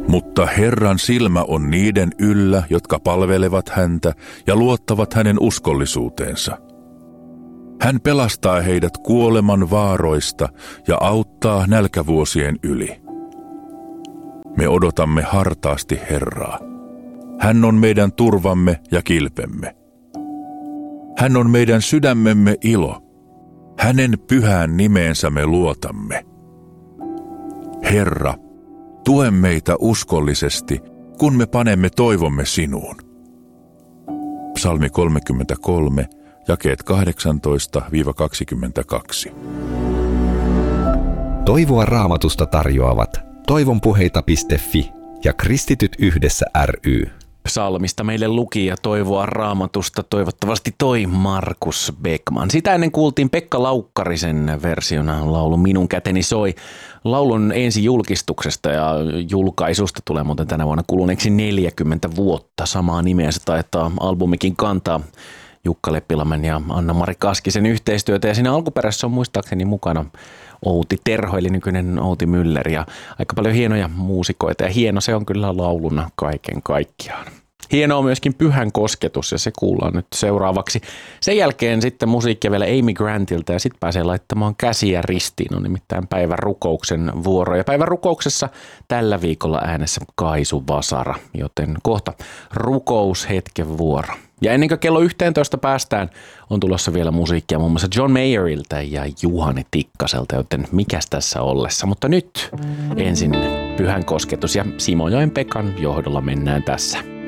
Mutta Herran silmä on niiden yllä, jotka palvelevat häntä ja luottavat hänen uskollisuuteensa. Hän pelastaa heidät kuoleman vaaroista ja auttaa nälkävuosien yli. Me odotamme hartaasti Herraa. Hän on meidän turvamme ja kilpemme. Hän on meidän sydämemme ilo. Hänen pyhään nimeensä me luotamme. Herra, tue meitä uskollisesti, kun me panemme toivomme sinuun. Psalmi 33, jakeet 18-22. Toivoa Raamatusta tarjoavat toivonpuheita.fi ja Kristityt yhdessä ry. Psalmista meille luki ja toivoa Raamatusta toivottavasti toi Markus Beckman. Sitä ennen kuultiin Pekka Laukkarisen versiona laulu Minun käteni soi. Laulun ensi julkistuksesta ja julkaisusta tulee muuten tänä vuonna kuluneeksi 40 vuotta. Samaa nimeä se taitaa albumikin kantaa. Jukka Leppilammen ja Anna-Mari Kaskisen yhteistyötä ja siinä alkuperäisessä on muistaakseni mukana Outi Terho eli nykyinen Outi Müller ja aika paljon hienoja muusikoita ja hieno se on kyllä lauluna kaiken kaikkiaan. Hieno on myöskin Pyhän kosketus ja se kuullaan nyt seuraavaksi. Sen jälkeen sitten musiikkia vielä Amy Grantilta ja sitten pääsee laittamaan käsiä ristiin. On nimittäin päivän rukouksen vuoro ja päivän rukouksessa tällä viikolla äänessä Kaisu Vasara, joten kohta rukoushetken vuoro. Ja ennen kuin kello 11 päästään, on tulossa vielä musiikkia muun muassa John Mayerilta ja Juhani Tikkaselta, joten mikäs tässä ollessa. Mutta nyt ensin Pyhän kosketus ja Simojoen Pekan johdolla mennään tässä.